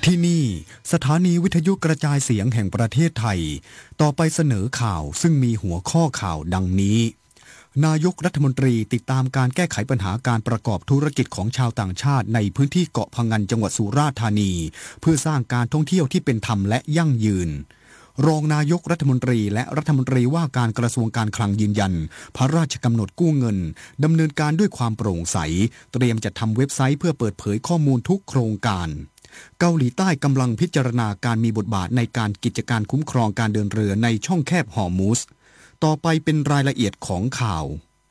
ที่นี่สถานีวิทยุกระจายเสียงแห่งประเทศไทยต่อไปเสนอข่าวซึ่งมีหัวข้อข่าวดังนี้นายกรัฐมนตรีติดตามการแก้ไขปัญหาการประกอบธุรกิจของชาวต่างชาติในพื้นที่เกาะพะงันจังหวัดสุราษฎร์ธานีเพื่อสร้างการท่องเที่ยวที่เป็นธรรมและยั่งยืนรองนายกรัฐมนตรีและรัฐมนตรีว่าการกระทรวงการคลังยืนยันพระราชกำหนดกู้เงินดำเนินการด้วยความโปร่งใสเตรียมจัดทำเว็บไซต์เพื่อเปิดเผยข้อมูลทุกโครงการเกาหลีใต้กำลังพิจารณาการมีบทบาทในการกิจการคุ้มครองการเดินเรือในช่องแคบฮอร์มุซต่อไปเป็นรายละเอียดของข่า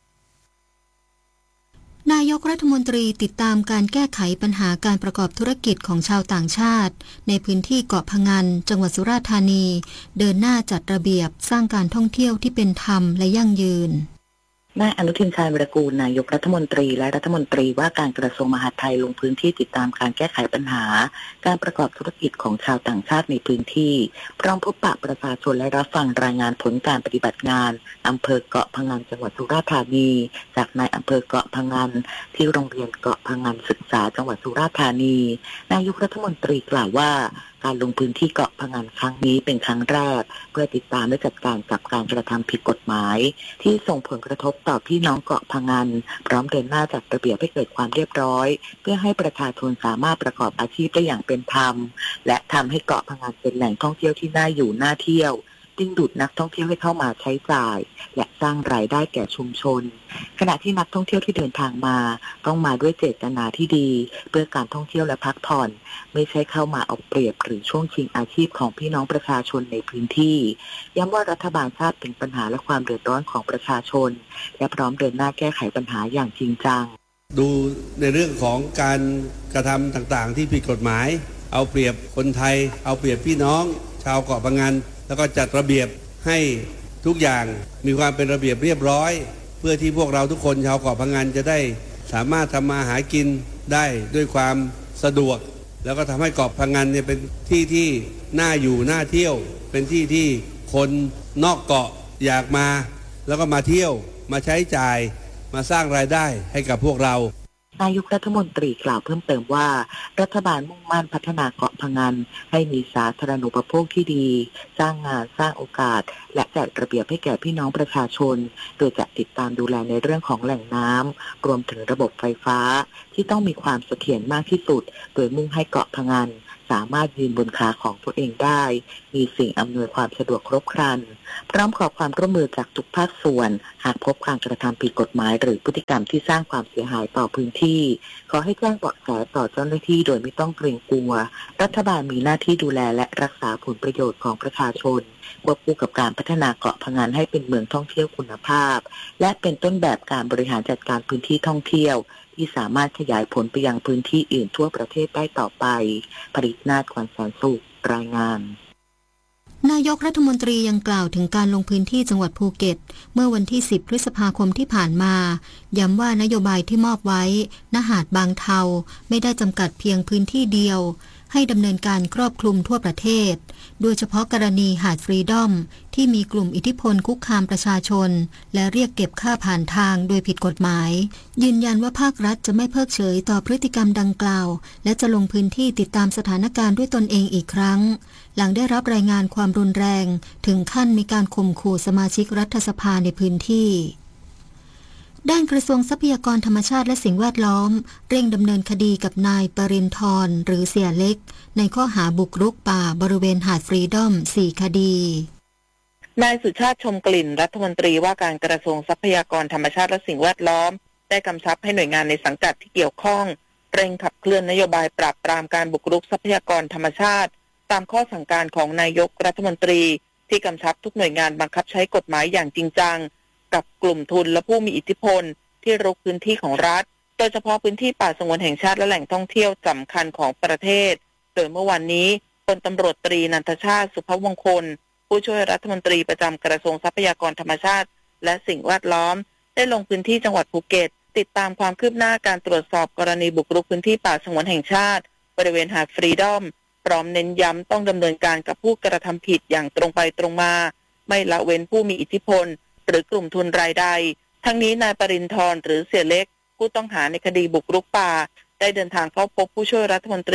วนายกรัฐมนตรีติดตามการแก้ไขปัญหาการประกอบธุรกิจของชาวต่างชาติในพื้นที่เกาะพะงันจังหวัดสุราษฎร์ธานีเดินหน้าจัดระเบียบสร้างการท่องเที่ยวที่เป็นธรรมและยั่งยืนนายอนุทินชาญวิรากูลนายกรัฐมนตรีและรัฐมนตรีว่าการกระทรวงมหาดไทยลงพื้นที่ติดตามการแก้ไขปัญหาการประกอบธุรกิจของชาวต่างชาติในพื้นที่พร้อมพบปะประชาชนและรับฟังรายงานผลการปฏิบัติงานอำเภอเกาะพะงันจังหวัดสุราษฎร์ธานีจากนายอำเภอเกาะพะงันที่โรงเรียนเกาะพะงันศึกษาจังหวัดสุราษฎร์ธานีนายกรัฐมนตรีกล่าวว่าการลงพื้นที่เกาะพะงันครั้งนี้เป็นครั้งแรกเพื่อติดตามและจัดการกับการกระทำผิดกฎหมายที่ส่งผลกระทบต่อพี่น้องเกาะพะงันพร้อมเดินหน้าจัดระเบียบให้เกิดความเรียบร้อยเพื่อให้ประชาชนสามารถประกอบอาชีพได้อย่างเป็นธรรมและทำให้เกาะพะงันเป็นแหล่งท่องเที่ยวที่น่าอยู่น่าเที่ยวดึงดูดนักท่องเที่ยวให้เข้ามาใช้จ่ายและสร้างรายได้แก่ชุมชนขณะที่นักท่องเที่ยวที่เดินทางมาต้องมาด้วยเจตนาที่ดีเพื่อการท่องเที่ยวและพักผ่อนไม่ใช่เข้ามาเอาเปรียบหรือช่วงชิงอาชีพของพี่น้องประชาชนในพื้นที่ย้ำว่ารัฐบาลทราบถึงปัญหาและความเดือดร้อนของประชาชนและพร้อมเดินหน้าแก้ไขปัญหาอย่างจริงจังดูในเรื่องของการกระทำต่างๆที่ผิดกฎหมายเอาเปรียบคนไทยเอาเปรียบพี่น้องชาวเกาะพะงันแล้วก็จัดระเบียบให้ทุกอย่างมีความเป็นระเบียบเรียบร้อยเพื่อที่พวกเราทุกคนชาวเกาะพะงันจะได้สามารถทำมาหากินได้ด้วยความสะดวกแล้วก็ทำให้เกาะพะงันเนี่ยเป็นที่ที่น่าอยู่น่าเที่ยวเป็นที่ที่คนนอกเกาะอยากมาแล้วก็มาเที่ยวมาใช้จ่ายมาสร้างรายได้ให้กับพวกเรานายกรัฐมนตรีกล่าวเพิ่มเติมว่ารัฐบาลมุ่งมั่นพัฒนาเกาะพะงันให้มีสาธารณูปโภคที่ดีสร้างงานสร้างโอกาสและจัดระเบียบให้แก่พี่น้องประชาชนโดยจะติดตามดูแลในเรื่องของแหล่งน้ำรวมถึงระบบไฟฟ้าที่ต้องมีความเสถียรมากที่สุดโดยมุ่งให้เกาะพะงันสามารถยืนบนขาของตัวเองได้มีสิ่งอำนวยความสะดวกครบครันพร้อมขอความร่วมมือจากทุกภาคส่วนหากพบการกระทำผิดกฎหมายหรือพฤติกรรมที่สร้างความเสียหายต่อพื้นที่ขอให้แจ้งเบาะแสต่อเจ้าหน้าที่โดยไม่ต้องเกรงกลัวรัฐบาลมีหน้าที่ดูแลและรักษาผลประโยชน์ของประชาชนควบคู่กับการพัฒนาเกาะพะงันให้เป็นเมืองท่องเที่ยวคุณภาพและเป็นต้นแบบการบริหารจัดการพื้นที่ท่องเที่ยวที่สามารถขยายผลไปยังพื้นที่อื่นทั่วประเทศได้ต่อไปปริศนาถ ขวัญแสนสุขรายงานนายกรัฐมนตรียังกล่าวถึงการลงพื้นที่จังหวัดภูเก็ตเมื่อวันที่10พฤษภาคมที่ผ่านมาย้ำว่านโยบายที่มอบไว้ณหาดบางเทาไม่ได้จำกัดเพียงพื้นที่เดียวให้ดำเนินการครอบคลุมทั่วประเทศโดยเฉพาะกรณีหาดฟรีดอมที่มีกลุ่มอิทธิพลคุกคามประชาชนและเรียกเก็บค่าผ่านทางโดยผิดกฎหมายยืนยันว่าภาครัฐจะไม่เพิกเฉยต่อพฤติกรรมดังกล่าวและจะลงพื้นที่ติดตามสถานการณ์ด้วยตนเองอีกครั้งหลังได้รับรายงานความรุนแรงถึงขั้นมีการข่มขู่สมาชิกรัฐสภาในพื้นที่ด้านกระทรวงทรัพยากรธรรมชาติและสิ่งแวดล้อมเร่งดำเนินคดีกับนายปรินทร์หรือเสี่ยเล็กในข้อหาบุกรุกป่าบริเวณหาดฟรีดอม4คดีนายสุชาติชมกลิ่นรัฐมนตรีว่าการกระทรวงทรัพยากรธรรมชาติและสิ่งแวดล้อมได้กำชับให้หน่วยงานในสังกัดที่เกี่ยวข้องเร่งขับเคลื่อนนโยบายปราบปรามการบุกรุกทรัพยากรธรรมชาติตามข้อสั่งการของนายกรัฐมนตรีที่กำชับทุกหน่วยงานบังคับใช้กฎหมายอย่างจริงจังกับกลุ่มทุนและผู้มีอิทธิพลที่รุกพื้นที่ของรัฐโดยเฉพาะพื้นที่ป่าสงวนแห่งชาติและแหล่งท่องเที่ยวสำคัญของประเทศโดยเมื่อวันนี้พลตำรวจตรีนันทชาติสุภวงคลผู้ช่วยรัฐมนตรีประจำกระทรวงทรัพยากรธรรมชาติและสิ่งแวดล้อมได้ลงพื้นที่จังหวัดภูเก็ตติดตามความคืบหน้าการตรวจสอบกรณีบุกรุกพื้นที่ป่าสงวนแห่งชาติบริเวณหาดฟรีดอมพร้อมเน้นย้ำต้องดำเนินการกับผู้กระทำผิดอย่างตรงไปตรงมาไม่ละเว้นผู้มีอิทธิพลหรือกลุ่มทุนรายใดทั้งนี้นายปรินทร์หรือเสี่ยเล็กผู้ต้องหาในคดีบุกรุกป่าได้เดินทางเข้าพบผู้ช่วยรัฐมนตรี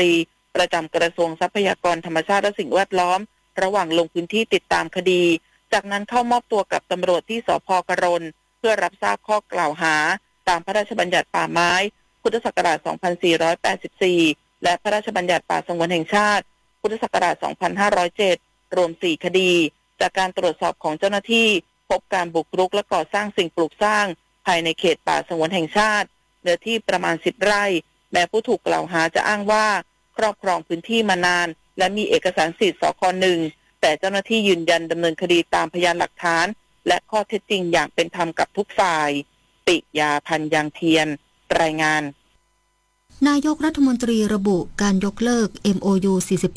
ประจำกระทรวงทรัพยากรธรรมชาติและสิ่งแวดล้อมระหว่างลงพื้นที่ติดตามคดีจากนั้นเข้ามอบตัวกับตำรวจที่สภ.กรณเพื่อรับทราบข้อกล่าวหาตามพระราชบัญญัติป่าไม้พุทธศักราช 2484 และพระราชบัญญัติป่าสงวนแห่งชาติพุทธศักราช 2507 รวม 4 คดีจากการตรวจสอบของเจ้าหน้าที่พบการบุกรุกและก่อสร้างสิ่งปลูกสร้างภายในเขตป่าสงวนแห่งชาติเนื้อที่ประมาณ 10 ไร่แม้ผู้ถูกกล่าวหาจะอ้างว่าครอบครองพื้นที่มานานและมีเอกสารสิทธิ์สค.1แต่เจ้าหน้าที่ยืนยันดำเนินคดีตามพยานหลักฐานและข้อเท็จจริงอย่างเป็นธรรมกับทุกฝ่ายปิยาพันธ์ยางเทียนรายงานนายกรัฐมนตรีระบุการยกเลิก MOU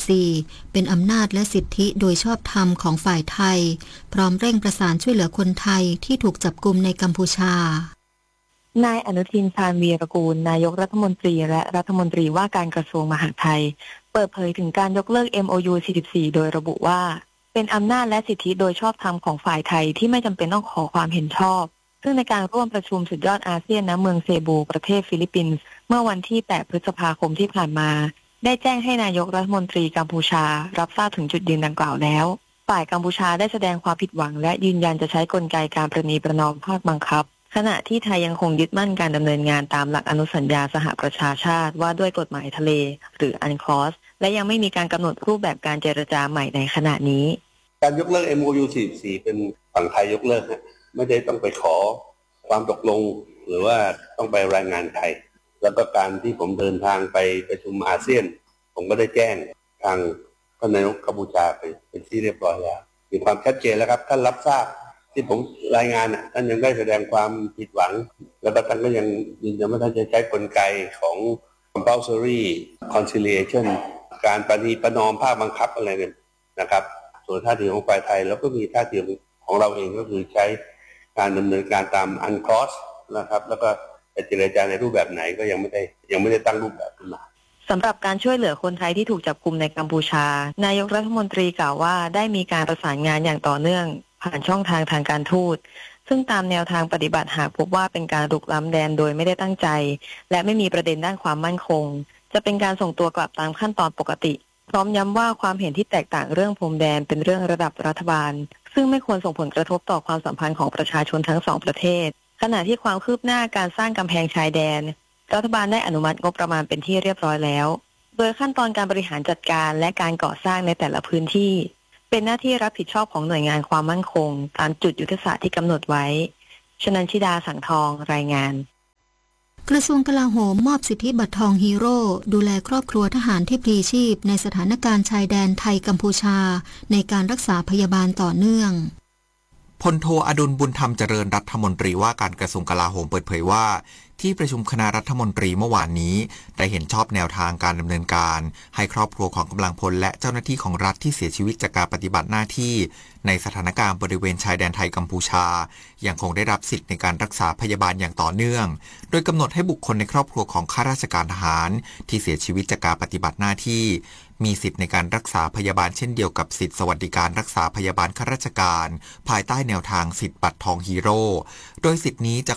44 เป็นอำนาจและสิทธิโดยชอบธรรมของฝ่ายไทยพร้อมเร่งประสานช่วยเหลือคนไทยที่ถูกจับกุมในกัมพูชานายอนุทิน ชาญวีรกูลนายกรัฐมนตรีและรัฐมนตรีว่าการกระทรวงมหาดไทยเปิดเผยถึงการยกเลิก MOU 44 โดยระบุว่าเป็นอำนาจและสิทธิโดยชอบธรรมของฝ่ายไทยที่ไม่จำเป็นต้องขอความเห็นชอบซึ่งในการร่วมประชุมสุดยอดอาเซียนณเมืองเซบูประเทศฟิลิปปินส์เมื่อวันที่ 8 พฤษภาคมที่ผ่านมาได้แจ้งให้นายกรัฐมนตรีกัมพูชารับทราบถึงจุดยืนดังกล่าวแล้วฝ่ายกัมพูชาได้แสดงความผิดหวังและยืนยันจะใช้กลไกการประนีประนอมภาคบังคับขณะที่ไทยยังคงยึดมั่นการดำเนินงานตามหลักอนุสัญญาสหประชาชาติว่าด้วยกฎหมายทะเลหรือ UNCLOS และยังไม่มีการกำหนดรูปแบบการเจรจาใหม่ในขณะนี้การยกเลิก MOU 44 เป็นฝั่งไทยยกเลิกไม่ได้ต้องไปขอความตกลงหรือว่าต้องไปรายงานใครแล้วก็การที่ผมเดินทางไปประชุมอาเซียนผมก็ได้แจ้งทางท่านนายกกัมพูชาไปเป็นที่เรียบร้อยแล้วมีความชัดเจนแล้วครับท่านรับทราบที่ผมรายงานท่านยังได้แสดงความผิดหวังแล้วก็ท่านก็ยังยืนยันว่าท่านจะใช้กลไกของ compulsory conciliation การประนีประนอมภาคบังคับอะไรเนี่ยนะครับส่วนท่าทีของฝ่ายไทยแล้วก็มีท่าทีของเราเองก็คือใช้การดำเนินการตาม UNCLOS นะครับแล้วก็เจรจาในรูปแบบไหนก็ยังไม่ได้ตั้งรูปแบบขึ้นมาสำหรับการช่วยเหลือคนไทยที่ถูกจับกุมในกัมพูชานายกรัฐมนตรีกล่าวว่าได้มีการประสานงานอย่างต่อเนื่องผ่านช่องทางการทูตซึ่งตามแนวทางปฏิบัติหากพบว่าเป็นการรุกล้ำแดนโดยไม่ได้ตั้งใจและไม่มีประเด็นด้านความมั่นคงจะเป็นการส่งตัวกลับตามขั้นตอนปกติพร้อมย้ำว่าความเห็นที่แตกต่างเรื่องพรมแดนเป็นเรื่องระดับรัฐบาลซึ่งไม่ควรส่งผลกระทบต่อความสัมพันธ์ของประชาชนทั้งสองประเทศขณะที่ความคืบหน้าการสร้างกำแพงชายแดนรัฐบาลได้อนุมัติงบประมาณเป็นที่เรียบร้อยแล้วโดยขั้นตอนการบริหารจัดการและการก่อสร้างในแต่ละพื้นที่เป็นหน้าที่รับผิดชอบของหน่วยงานความมั่นคงตามจุดยุทธศาสตร์ที่กำหนดไว้ชนันชิดาสังทองรายงานกระทรวงกลาโหมมอบสิทธิบัตรทองฮีโร่ดูแลครอบครัวทหารที่พลีชีพในสถานการณ์ชายแดนไทยกัมพูชาในการรักษาพยาบาลต่อเนื่องพลโทอดุลบุญธรรมเจริญรัฐมนตรีว่าการกระทรวงกลาโหมเปิดเผยว่าที่ประชุมคณะรัฐมนตรีเมื่อวานนี้ได้เห็นชอบแนวทางการดำเนินการให้ครอบครัวของกำลังพลและเจ้าหน้าที่ของรัฐที่เสียชีวิตจากการปฏิบัติหน้าที่ในสถานการณ์บริเวณชายแดนไทยกัมพูชายังคงได้รับสิทธิ์ในการรักษาพยาบาลอย่างต่อเนื่องโดยกำหนดให้บุคคลในครอบครัวของข้าราชการทหารที่เสียชีวิตจากการปฏิบัติหน้าที่มีสิทธิ์ในการรักษาพยาบาลเช่นเดียวกับสิทธิสวัสดิการรักษาพยาบาลข้าราชการภายใต้แนวทางสิทธิบัตรทองฮีโร่โดยสิทธินี้จะ